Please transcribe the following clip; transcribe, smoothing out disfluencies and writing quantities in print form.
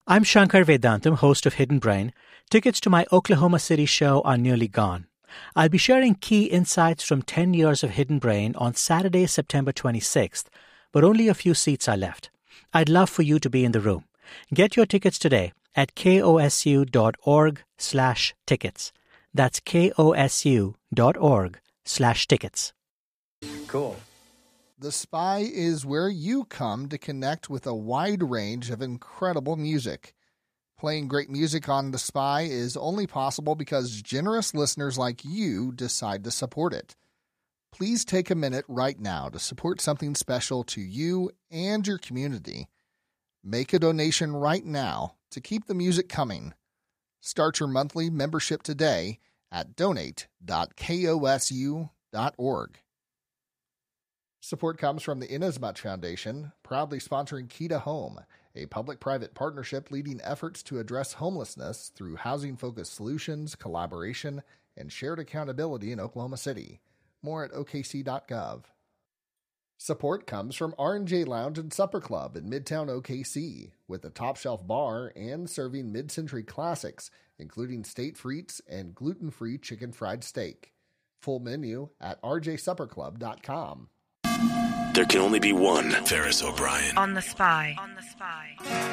I'm Shankar Vedantam, host of Hidden Brain. Tickets to my Oklahoma City show are nearly gone. I'll be sharing key insights from 10 years of Hidden Brain on Saturday, September 26th, but only a few seats are left. I'd love for you to be in the room. Get your tickets today at kosu.org/tickets. That's kosu.org/tickets. Cool. The Spy is where you come to connect with a wide range of incredible music. Playing great music on The Spy is only possible because generous listeners like you decide to support it. Please take a minute right now to support something special to you and your community. Make a donation right now to keep the music coming. Start your monthly membership today at donate.kosu.org. Support comes from the Inasmuch Foundation, proudly sponsoring Key to Home, a public-private partnership leading efforts to address homelessness through housing-focused solutions, collaboration, and shared accountability in Oklahoma City. More at okc.gov. Support comes from R&J Lounge and Supper Club in Midtown OKC, with a top-shelf bar and serving mid-century classics, including state frites and gluten-free chicken fried steak. Full menu at rjsupperclub.com. There can only be one Ferris O'Brien. On The Spy. On The Spy.